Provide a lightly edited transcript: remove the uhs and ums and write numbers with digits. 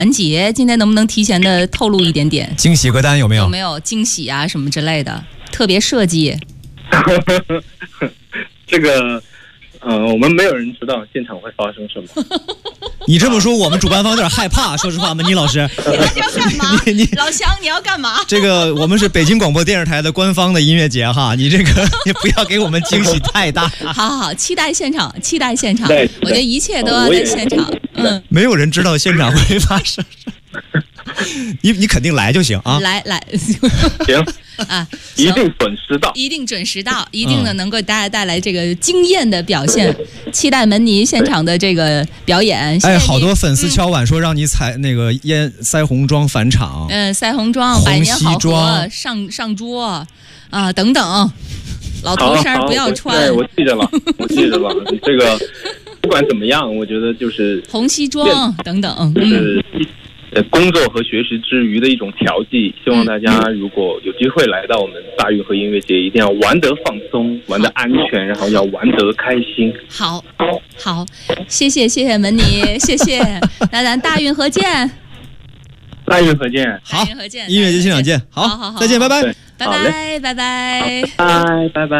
恩节，今天能不能提前的透露一点点？ 惊喜歌单有没有？ 有没有惊喜啊什么之类的？特别设计？ 这个，我们没有人知道现场会发生什么。 你这么说，我们主办方有点害怕。说实话，门妮老师， 你要干嘛？老乡，你要干嘛？ 这个我们是北京广播电视台的官方的音乐节哈，你这个你不要给我们惊喜太大。 好，期待现场，期待现场。 对， 我觉得一切都要在现场。 没有人知道现场会发生什么。你肯定来就行啊！ 来， 行啊， 一定准时到， 一定准时到，一定的能够给大家带来这个惊艳的表现。期待门妮现场的这个表演。 哎，好多粉丝敲碗说让你采那个腮红妆返场。 腮红妆、百年好合上桌啊等等。老头衫不要穿。 对，我记着了。你这个不管怎么样，我觉得就是红西装等等， 就是工作和学习之余的一种调剂。希望大家如果有机会来到我们大运河音乐节，一定要玩得放松，玩得安全，然后要玩得开心。 好，谢谢门妮，谢谢，那咱大运河见。 大运河见。 好，音乐节现场见。好，再见，拜拜。 拜拜。 拜拜。